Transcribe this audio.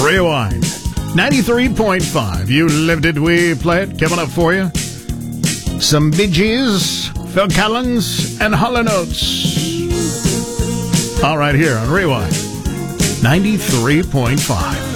Rewind. 93.5. You lived it, we play it. Coming up for you. Some Bee Gees, Phil Collins, and Hall & Oates. All right here on Rewind. 93.5.